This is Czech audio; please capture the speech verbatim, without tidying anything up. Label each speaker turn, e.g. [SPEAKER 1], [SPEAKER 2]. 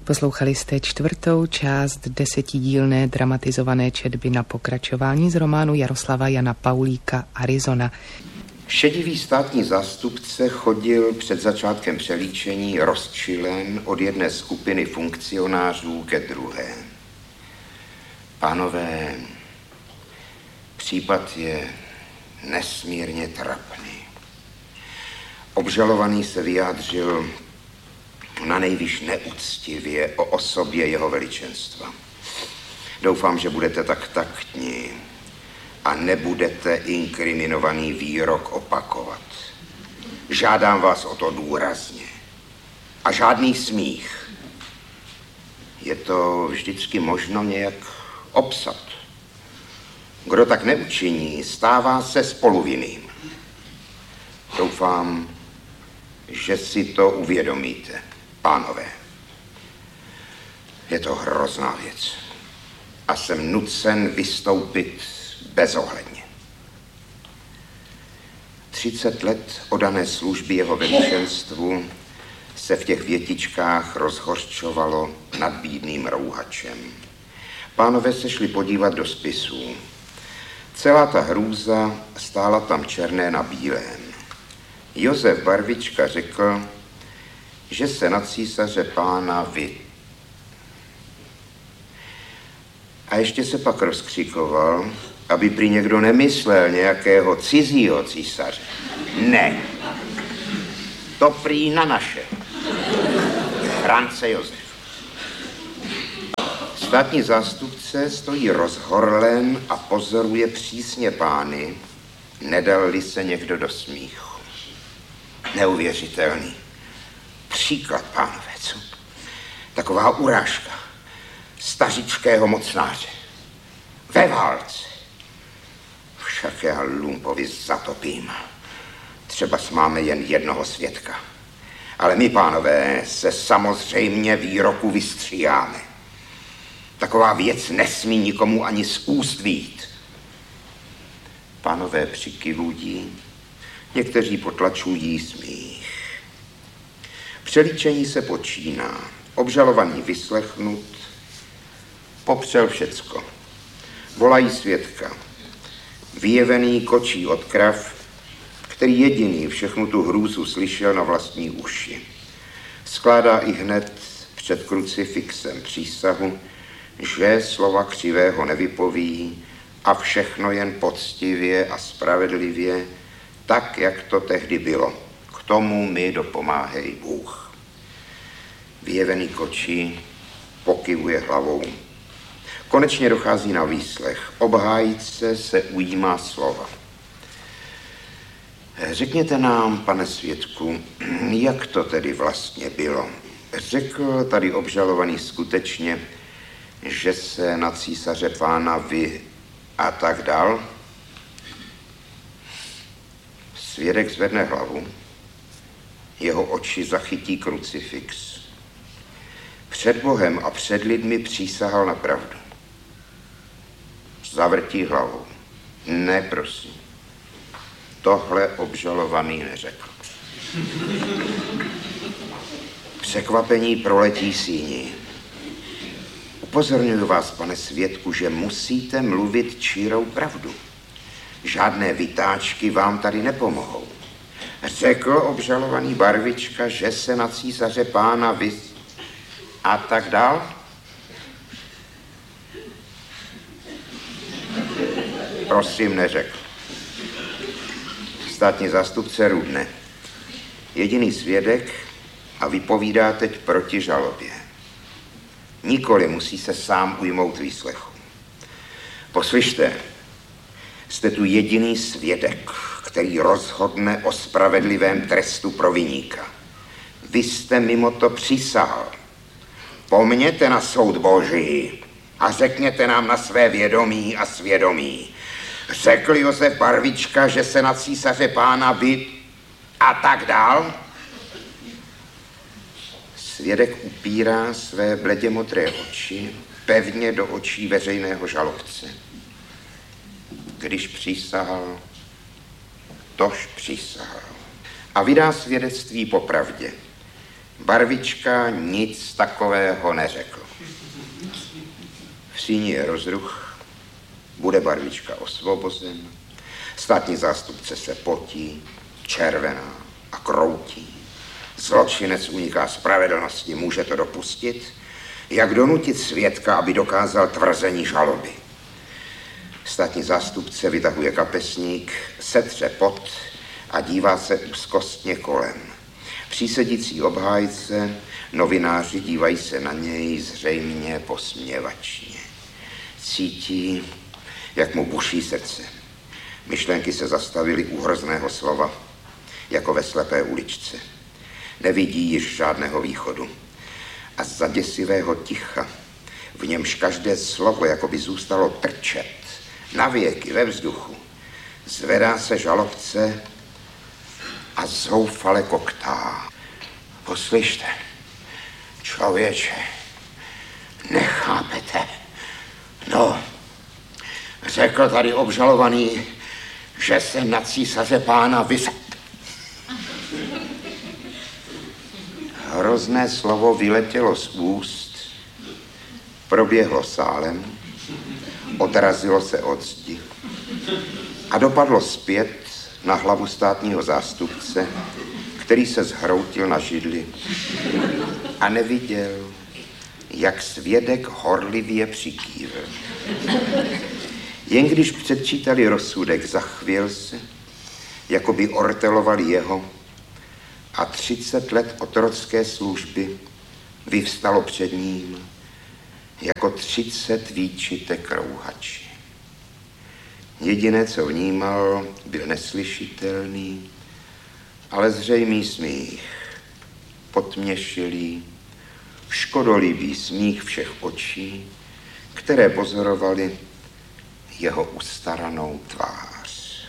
[SPEAKER 1] Poslouchali jste čtvrtou část desetidílné dramatizované četby na pokračování z románu Jaroslava Jana Paulíka Arizona.
[SPEAKER 2] Šedivý státní zástupce chodil před začátkem přelíčení rozčilen od jedné skupiny funkcionářů ke druhé. Pánové, případ je nesmírně trapný. Obžalovaný se vyjádřil na nejvíc neúctivě o osobě jeho veličenstva. Doufám, že budete tak taktní a nebudete inkriminovaný výrok opakovat. Žádám vás o to důrazně. A žádný smích. Je to vždycky možno nějak obsat. Kdo tak neučiní, stává se spoluvinným. Doufám, že si to uvědomíte, pánové. Je to hrozná věc a jsem nucen vystoupit bezohledně. Třicet let odané služby jeho veličenstvu se v těch větičkách rozhořčovalo nad bídným rouhačem. Pánové se šli podívat do spisů. Celá ta hrůza stála tam černé na bílém. Josef Barvička řekl, že se na císaře pána vy. A ještě se pak rozkřikoval, aby prý někdo nemyslel nějakého cizího císaře. Ne. To prý na naše. France Josef. Státní zástupce stojí rozhorlen a pozoruje přísně pány, nedal-li se někdo do smíchu. Neuvěřitelný. Příklad, pánové, co? Taková urážka stařičkého mocnáře. Ve válce. Však já lumpovi zatopím. Třeba máme jen jednoho svědka. Ale my, pánové, se samozřejmě výroku vystříháme. Taková věc nesmí nikomu ani z úst vyjít. Pánové přikyvují, někteří potlačují smích. Přelíčení se počíná. Obžalovaný vyslechnut, popřel všecko. Volají svědka. Vyjevený kočí od krav, který jediný všechnu tu hrůzu slyšel na vlastní uši. Skládá i hned před krucifixem přísahu, že slova křivého nevypoví a všechno jen poctivě a spravedlivě, tak, jak to tehdy bylo. K tomu mi dopomáhej Bůh. Vyjevený kočí pokyvuje hlavou. Konečně dochází na výslech. Obhájce se ujímá slova. Řekněte nám, pane svědku, jak to tedy vlastně bylo? Řekl tady obžalovaný skutečně, že se na císaře pána vy a tak dál? Svědek zvedne hlavu, jeho oči zachytí krucifix. Před Bohem a před lidmi přísahal na pravdu. Zavrtí hlavou. Ne, prosím. Tohle obžalovaný neřekl. Překvapení proletí síní. Upozorňuji vás, pane svědku, že musíte mluvit čírou pravdu. Žádné vytáčky vám tady nepomohou. Řekl obžalovaný Barvička, že se na císaře pána vy... a tak dál? Prosím, neřekl. Státní zástupce Rudne. Jediný svědek a vypovídá teď proti žalobě. Nikoli musí se sám ujmout výslechu. Poslyšte, jste tu jediný svědek, který rozhodne o spravedlivém trestu pro viníka. Vy jste mimo to přísahal. Pomněte na soud Boží a řekněte nám na své vědomí a svědomí. Řekl Josef Barvička, že se na císaře pána vy a tak dál? Svědek upírá své bledě modré oči pevně do očí veřejného žalobce. Když přísahal, tož přísahal. A vydá svědectví po pravdě. Barvička nic takového neřekl. V síni je rozruch, bude Barvička osvobozen, státní zástupce se potí, červená a kroutí. Zločinec uniká spravedlnosti, může to dopustit? Jak donutit svědka, aby dokázal tvrzení žaloby? Státní zástupce vytahuje kapesník, setře pot a dívá se úzkostně kolem. Přísedící obhájce, novináři dívají se na něj zřejmě posměvačně. Cítí, jak mu buší srdce. Myšlenky se zastavily u hrozného slova, jako ve slepé uličce. Nevidí již žádného východu. A z děsivého ticha, v němž každé slovo jako by zůstalo trčet, navěky ve vzduchu, zvedá se žalobce a zoufale koktá. Poslyšte, člověče, nechápete. No, řekl tady obžalovaný, že se na císaře pána vys... Hrozné slovo vyletělo z úst, proběhlo sálem, odrazilo se od zdi a dopadlo zpět na hlavu státního zástupce, který se zhroutil na židli a neviděl, jak svědek horlivě přikývl. Jen když předčítali rozsudek, zachvěl se, jako by ortelovali jeho, a třicet let otrocké služby vyvstalo před ním jako třicet výčitek rouhači. Jediné, co vnímal, byl neslyšitelný, ale zřejmý smích, potměšilý, škodolibý smích všech očí, které pozorovali jeho ustaranou tvář.